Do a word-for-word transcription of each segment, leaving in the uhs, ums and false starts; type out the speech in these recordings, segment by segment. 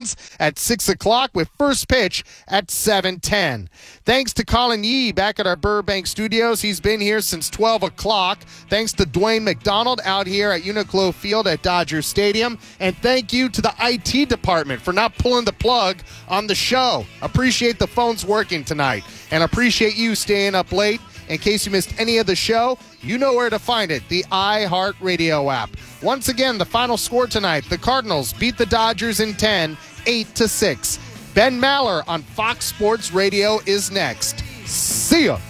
begins at six o'clock with first pitch at seven ten. Thanks to Colin Yee back at our Burbank studios. He's been here since twelve o'clock. Thanks to Dwayne McDonald out here at Uniqlo Field at Dodger Stadium. And thank you to the I T department for not pulling the plug on the show. Appreciate the phones working tonight. And appreciate you staying up late. In case you missed any of the show, you know where to find it, the iHeartRadio app. Once again, the final score tonight, the Cardinals beat the Dodgers in ten, eight to six. Ben Maller on Fox Sports Radio is next. See ya.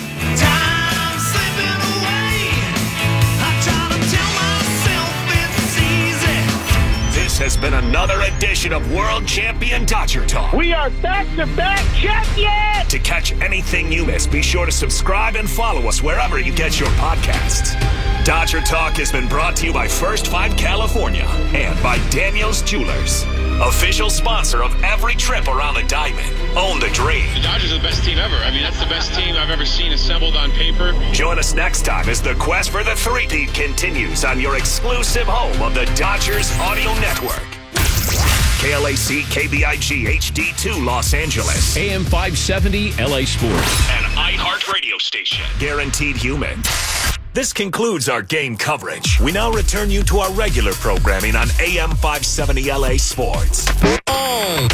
This has been another edition of World Champion Dodger Talk. We are back-to-back champions! To catch anything you miss, be sure to subscribe and follow us wherever you get your podcasts. Dodger Talk has been brought to you by First Fight California and by Daniels Jewelers, official sponsor of every trip around the diamond. Own the dream. The Dodgers are the best team ever. I mean, that's the best team I've ever seen assembled on paper. Join us next time as the quest for the three-peat continues on your exclusive home of the Dodgers Audio Network. K L A C K B I G H D two Los Angeles. A M five seventy L A Sports. An iHeart radio station. Guaranteed human. This concludes our game coverage. We now return you to our regular programming on A M five seventy L A Sports. Oh.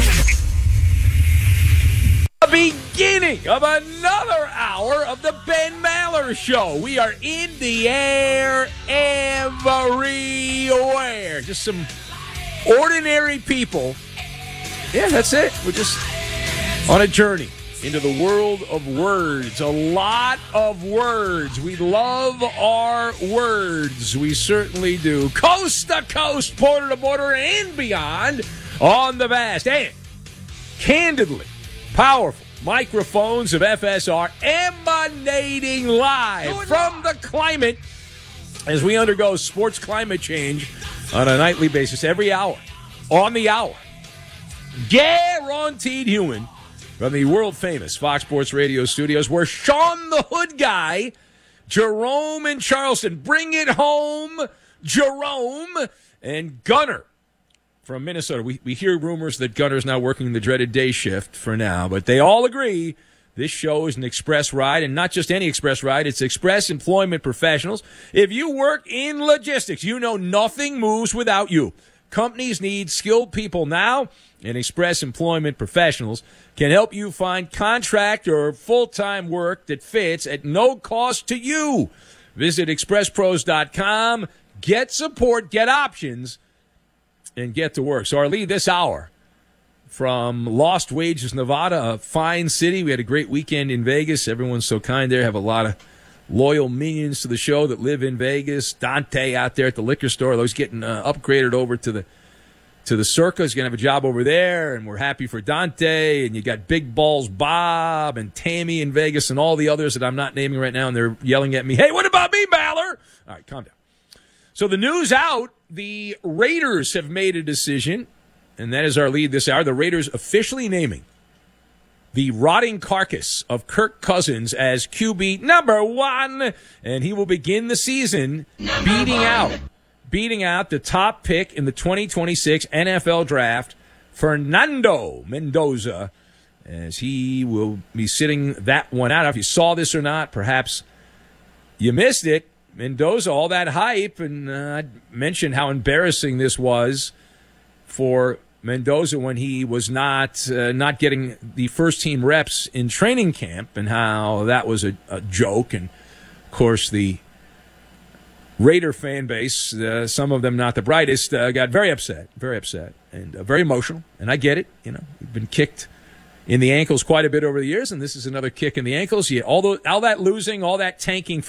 The beginning of another hour of the Ben Maller Show. We are in the air everywhere. Just some ordinary people. Yeah, that's it. We're just on a journey into the world of words. A lot of words. We love our words. We certainly do. Coast to coast, border to border, and beyond on the vast and candidly powerful microphones of F S R emanating live from the climate as we undergo sports climate change on a nightly basis, every hour, on the hour. Guaranteed human from the world-famous Fox Sports Radio studios, where Sean the Hood Guy, Jerome in Charleston, bring it home, Jerome, and Gunner from Minnesota. We, we hear rumors that Gunner's now working the dreaded day shift for now, but they all agree this show is an express ride, and not just any express ride. It's Express Employment Professionals. If you work in logistics, you know nothing moves without you. Companies need skilled people now, and Express Employment Professionals can help you find contract or full-time work that fits at no cost to you. Visit express pros dot com, get support, get options, and get to work. So our lead this hour from Lost Wages, Nevada, a fine city. We had a great weekend in Vegas. Everyone's so kind there. Have a lot of loyal minions to the show that live in Vegas. Dante out there at the liquor store. He's getting uh, upgraded over to the to the Circa. He's going to have a job over there, and we're happy for Dante. And you got Big Balls Bob and Tammy in Vegas and all the others that I'm not naming right now, and they're yelling at me, hey, what about me, Maller? All right, calm down. So the news out, the Raiders have made a decision, and that is our lead this hour. The Raiders officially naming the rotting carcass of Kirk Cousins as Q B number one, and he will begin the season number beating one. out, beating out the top pick in the twenty twenty-six N F L Draft, Fernando Mendoza, as he will be sitting that one out. If you saw this or not, perhaps you missed it. Mendoza, all that hype, and uh, I mentioned how embarrassing this was for Mendoza when he was not uh, not getting the first team reps in training camp, and how that was a, a joke. And of course, the Raider fan base, uh, some of them not the brightest, uh, got very upset, very upset, and uh, very emotional. And I get it. You know, we've been kicked in the ankles quite a bit over the years, and this is another kick in the ankles. Yeah, all, the, all that losing, all that tanking for